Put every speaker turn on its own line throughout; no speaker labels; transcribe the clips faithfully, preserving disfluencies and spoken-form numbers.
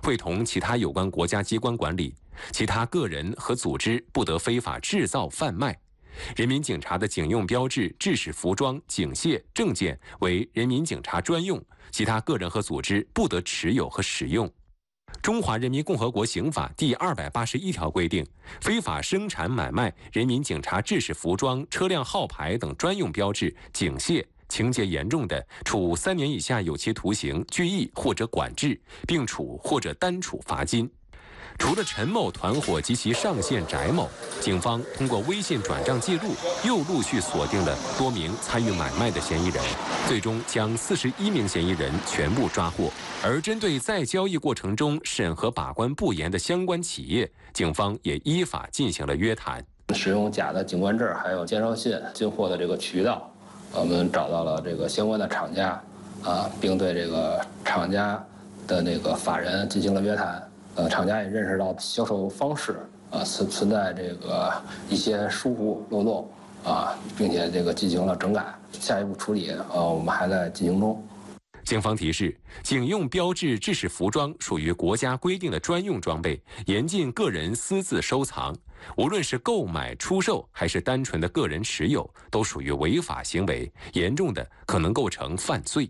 会同其他有关国家机关管理。其他个人和组织不得非法制造、贩卖。人民警察的警用标志、制式服装、警械、证件为人民警察专用，其他个人和组织不得持有和使用。中华人民共和国刑法第二百八十一条规定，非法生产买卖人民警察制式服装、车辆号牌等专用标志、警械，情节严重的，处三年以下有期徒刑、拘役或者管制，并处或者单处罚金。除了陈某团伙及其上线翟某，警方通过微信转账记录，又陆续锁定了多名参与买卖的嫌疑人，最终将四十一名嫌疑人全部抓获。而针对在交易过程中审核把关不严的相关企业，警方也依法进行了约谈。
使用假的警官证还有介绍信进货的这个渠道，我们找到了这个相关的厂家，啊，并对这个厂家的那个法人进行了约谈。呃，厂家也认识到销售方式啊存存在这个一些疏忽漏洞啊，并且这个进行了整改。下一步处理，呃，我们还在进行中。
警方提示，警用标志、制式服装属于国家规定的专用装备，严禁个人私自收藏。无论是购买、出售，还是单纯的个人持有，都属于违法行为，严重的可能构成犯罪。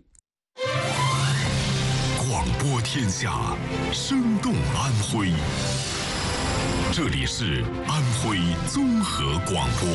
广播天下，生动安徽。这里是安徽综合广播。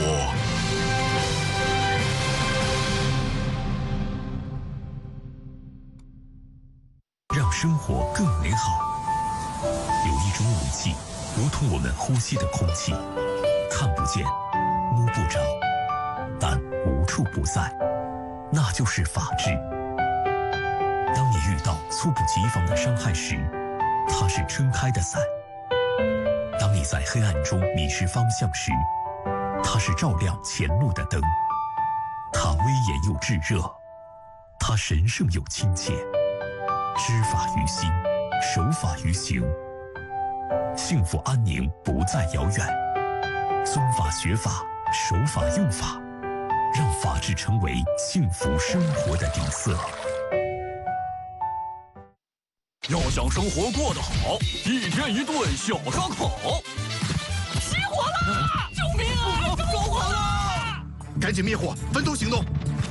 让生活更美好，有一种武器，如同我们呼吸的空气，看不见，摸不着，但无处不在，那就是法治。当你遇到猝不及防的伤害时，它是撑开的伞；当你在黑暗中迷失方向时，它是照亮前路的灯。它威严又炙热，它神圣又亲切。知法于心，守法于行，幸福安宁不再遥远。遵法学法，守法用法，让法治成为幸福生活的底色。
要想生活过得好，一天一顿小烧烤。
起火了！救命啊！着火了！
赶紧灭火，分头行动。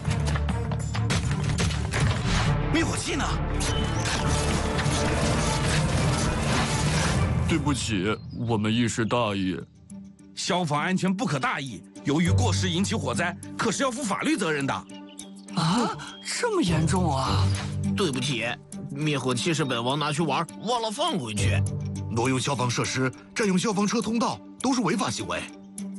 灭火器呢？
对不起，我们一时大意。
消防安全不可大意，由于过失引起火灾，可是要负法律责任的。
啊，这么严重啊！
对不起，灭火器是本王拿去玩，忘了放回去。
挪用消防设施、占用消防车通道都是违法行为。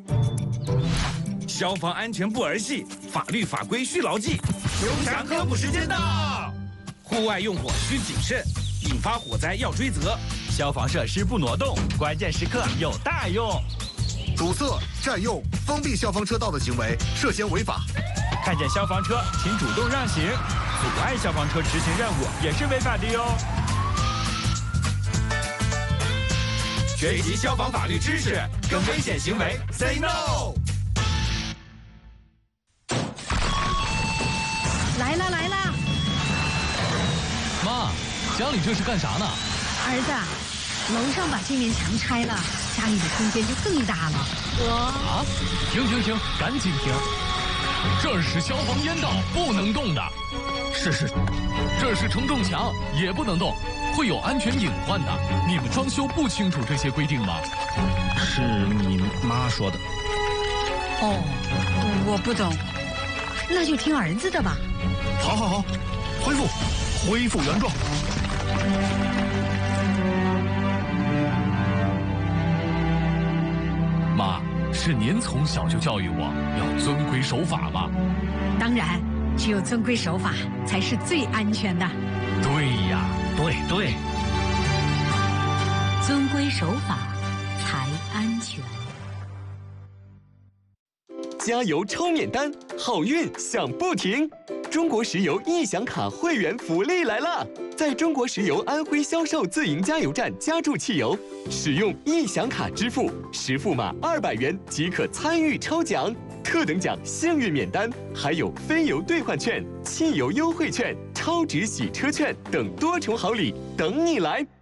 消防安全不儿戏，法律法规需牢记。
熊强科普时间到。
户外用火需谨慎，引发火灾要追责。
消防设施不挪动，关键时刻有大用。
阻塞、占用、封闭消防车道的行为涉嫌违法。
看见消防车，请主动让行。阻碍消防车执行任务也是违法的哟。
学习消防法律知识，跟危险行为 say no。
来了来了！
妈，家里这是干啥呢？
儿子，楼上把这面墙拆了，家里的空间就更大了。我
啊，停停停，赶紧停！这是消防烟道，不能动的。是是，这是承重墙，也不能动，会有安全隐患的。你们装修不清楚这些规定吗？
是你妈说的。
哦，我不懂，那就听儿子的吧。
好好好，恢复，恢复原状。
妈，是您从小就教育我要遵规守法吗？
当然，只有遵规守法才是最安全的。
对呀，
对对，
遵规守法才安全。
加油抽免单，好运享不停！中国石油易享卡会员福利来了！在中国石油安徽销售自营加油站加注汽油，使用易享卡支付，实付码二百元即可参与抽奖，特等奖幸运免单，还有非油兑换券、汽油优惠券、超值洗车券等多重好礼等你来！